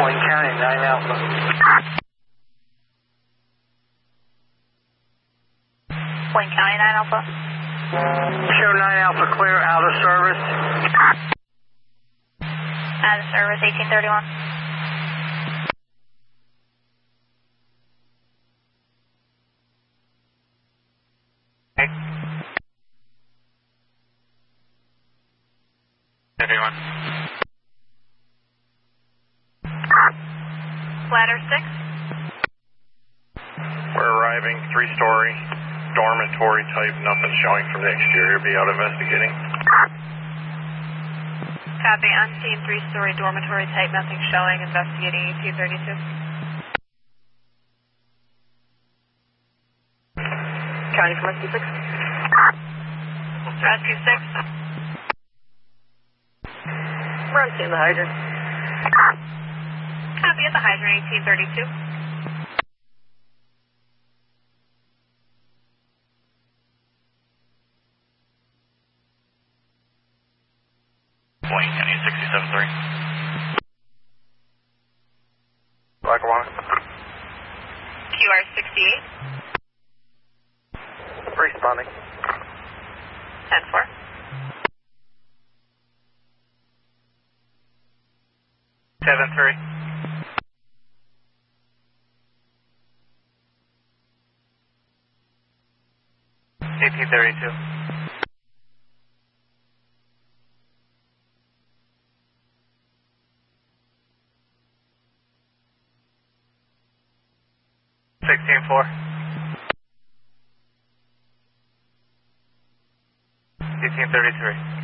Wayne County, 9 Alpha. Wayne County, 9 Alpha. Show 9 Alpha clear, out of service. Out of service, 1831. Everyone. Ladder 6. We're arriving, 3-story, dormitory type, nothing showing from the exterior, be out investigating. Copy, unseen 3-story dormitory type, nothing showing, investigating ET32. County from Rescue 6. Rescue 6. We're on scene, the hydrant. Copy at the hydrant, 1832. Wayne County, 67-3. Lackawanna. QR 68. Responding. 10-4. Seven 3. $1832. $16-4. $1833.